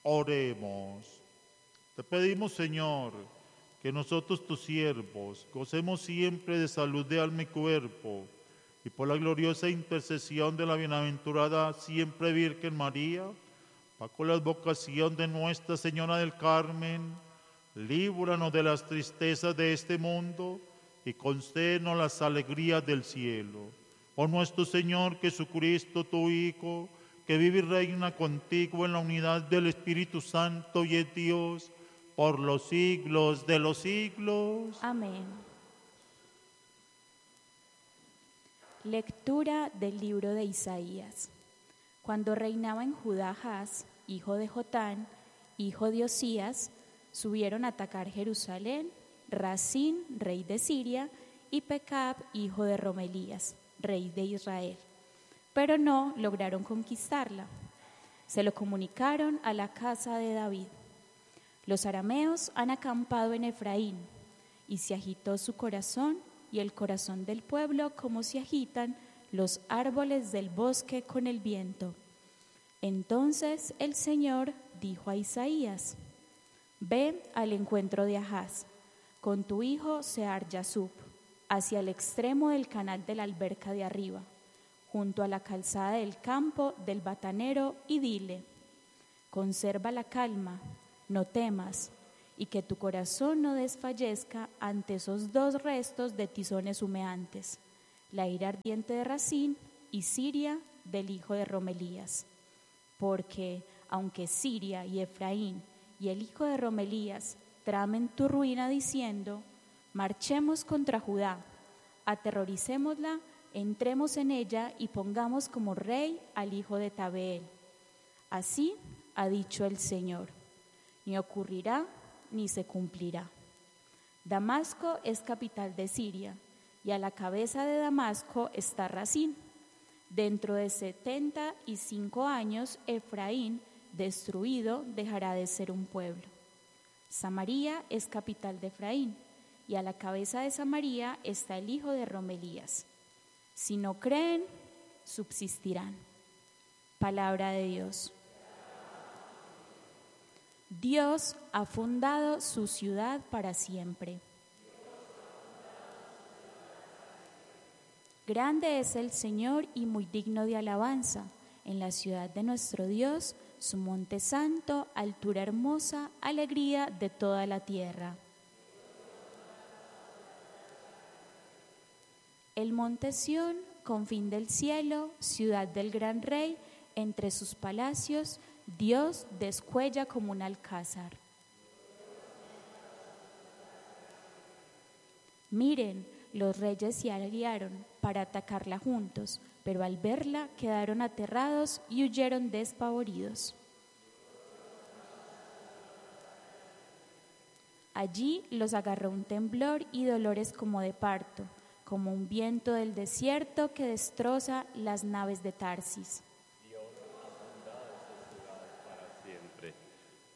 Oremos. Te pedimos, Señor, que nosotros, tus siervos, gocemos siempre de salud de alma y cuerpo, y por la gloriosa intercesión de la bienaventurada siempre Virgen María, bajo la advocación de Nuestra Señora del Carmen, líbranos de las tristezas de este mundo y concédenos las alegrías del cielo. Por nuestro Señor Jesucristo, tu Hijo, que vive y reina contigo en la unidad del Espíritu Santo y es Dios, por los siglos de los siglos. Amén. Lectura del libro de Isaías. Cuando reinaba en Judá Ahaz, hijo de Jotán, hijo de Osías, subieron a atacar Jerusalén Razín, rey de Siria, y Pekab, hijo de Romelías, rey de Israel. Pero no lograron conquistarla. Se lo comunicaron a la casa de David. Los arameos han acampado en Efraín, y se agitó su corazón y el corazón del pueblo como se agitan los árboles del bosque con el viento. Entonces el Señor dijo a Isaías: Ve al encuentro de Ahaz, con tu hijo Sear-Yasub, hacia el extremo del canal de la alberca de arriba, junto a la calzada del campo del batanero, y dile: conserva la calma, no temas, y que tu corazón no desfallezca ante esos dos restos de tizones humeantes, la ira ardiente de Razín y Siria del hijo de Romelías. Porque aunque Siria y Efraín y el hijo de Romelías tramen tu ruina diciendo: marchemos contra Judá, aterroricémosla, entremos en ella y pongamos como rey al hijo de Tabeel. Así ha dicho el Señor: ni ocurrirá ni se cumplirá. Damasco es capital de Siria, y a la cabeza de Damasco está Razín. Dentro de 75 años, Efraín, destruido, dejará de ser un pueblo. Samaria es capital de Efraín, y a la cabeza de Samaria está el hijo de Romelías. Si no creen, subsistirán. Palabra de Dios. Dios ha fundado su ciudad para siempre. Grande es el Señor y muy digno de alabanza. En la ciudad de nuestro Dios, su monte santo, altura hermosa, alegría de toda la tierra. El monte Sión, confín del cielo, ciudad del gran rey, entre sus palacios, Dios descuella como un alcázar. Miren, los reyes se aliaron para atacarla juntos, pero al verla quedaron aterrados y huyeron despavoridos. Allí los agarró un temblor y dolores como de parto, como un viento del desierto que destroza las naves de Tarsis.